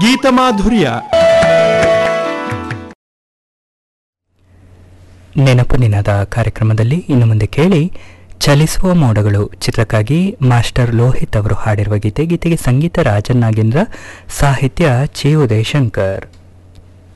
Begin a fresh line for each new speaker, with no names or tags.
ಗೀತಮಾಧುರ್ಯ.
ನೆನಪು ನಿನಾದ ಕಾರ್ಯಕ್ರಮದಲ್ಲಿ ಇನ್ನು ಮುಂದೆ ಕೇಳಿ ಚಲಿಸುವ ಮೋಡಗಳು ಚಿತ್ರಕ್ಕಾಗಿ ಮಾಸ್ಟರ್ ಲೋಹಿತ್ ಅವರು ಹಾಡಿರುವ ಗೀತೆಗೆ ಸಂಗೀತ ರಾಜನ್ ನಾಗೇಂದ್ರ, ಸಾಹಿತ್ಯ ಚಿ ಉದಯಶಂಕರ್.